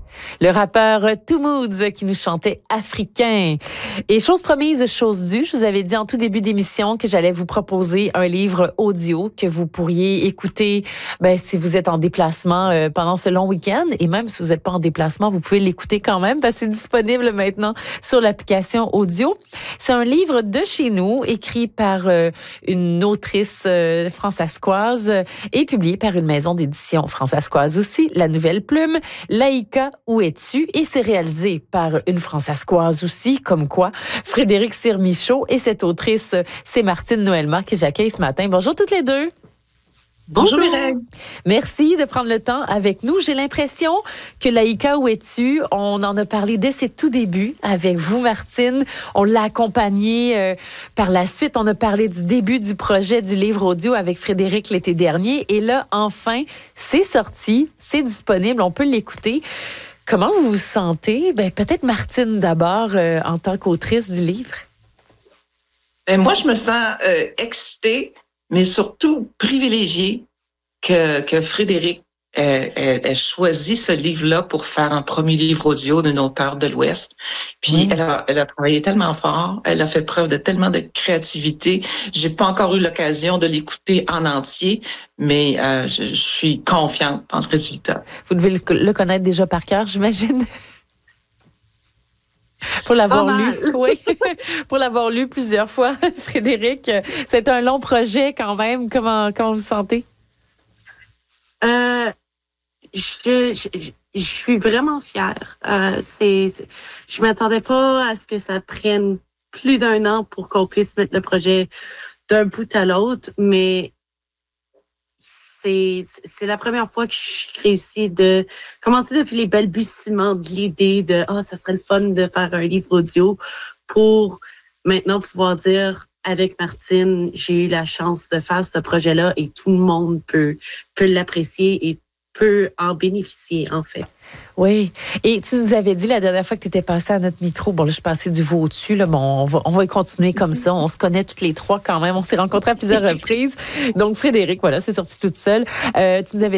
Le rappeur Two Moods qui nous chantait Africain. Et chose promise, chose due, je vous avais dit en tout début d'émission que j'allais vous proposer un livre audio que vous pourriez écouter si vous êtes en déplacement pendant ce long week-end. Et même si vous n'êtes pas en déplacement, vous pouvez l'écouter quand même parce que c'est disponible maintenant sur l'application audio. C'est un livre de chez nous, écrit par une autrice françaiscoise et publié par une maison d'édition françaiscoise aussi, La Nouvelle Plume. Laïka, où es-tu? Et c'est réalisé par une françaiscoise aussi, comme quoi Frédéric Sirmichaud et cette autrice, c'est Martine Noëlmar que j'accueille ce matin. Bonjour toutes les deux. Bonjour Mireille. Merci de prendre le temps avec nous. J'ai l'impression que Laïka, où es-tu? On en a parlé dès ses tout débuts avec vous, Martine. On l'a accompagnée par la suite. On a parlé du début du projet du livre audio avec Frédéric l'été dernier. Et là, enfin, c'est sorti, c'est disponible, on peut l'écouter. Comment vous vous sentez? Peut-être Martine d'abord, en tant qu'autrice du livre. Moi, je me sens excitée, mais surtout privilégiée que Frédéric ait choisi ce livre-là pour faire un premier livre audio d'une auteure de l'Ouest. Puis elle a travaillé tellement fort, elle a fait preuve de tellement de créativité. J'ai pas encore eu l'occasion de l'écouter en entier, mais je suis confiante dans le résultat. Vous devez le connaître déjà par cœur, j'imagine. Pour l'avoir lu, oui, pour l'avoir lu plusieurs fois, Frédéric. C'est un long projet quand même. Comment vous vous sentez? Je suis vraiment fière. Je m'attendais pas à ce que ça prenne plus d'1 an pour qu'on puisse mettre le projet d'un bout à l'autre, mais c'est la première fois que je réussis de commencer depuis les balbutiements de l'idée de ça serait le fun de faire un livre audio pour maintenant pouvoir dire avec Martine, j'ai eu la chance de faire ce projet-là et tout le monde peut l'apprécier et peut en bénéficier, en fait. Oui. Et tu nous avais dit la dernière fois que tu étais passée à notre micro, bon là, je passais du veau au-dessus, là, bon, on va y continuer comme ça. On se connaît toutes les trois quand même. On s'est rencontrés à plusieurs reprises. Donc, Frédéric, voilà, c'est sorti toute seule. Tu nous avais